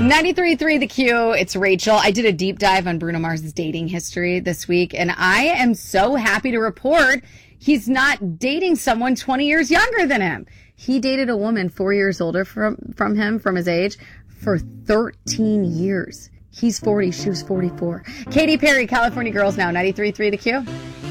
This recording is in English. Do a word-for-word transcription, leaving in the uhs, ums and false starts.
ninety-three point three The Q, it's Rachel. I did a deep dive on Bruno Mars's dating history this week, and I am so happy to report he's not dating someone twenty years younger than him. He dated a woman four years older from, from him, from his age, for thirteen years. He's forty, she was forty-four. Katy Perry, California Girls Now, ninety-three point three The Q.